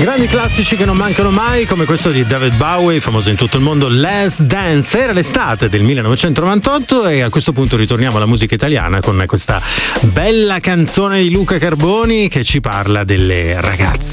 Grandi classici che non mancano mai, come questo di David Bowie, famoso in tutto il mondo, Last Dance. Era l'estate del 1998 e a questo punto ritorniamo alla musica italiana con questa bella canzone di Luca Carboni che ci parla delle ragazze.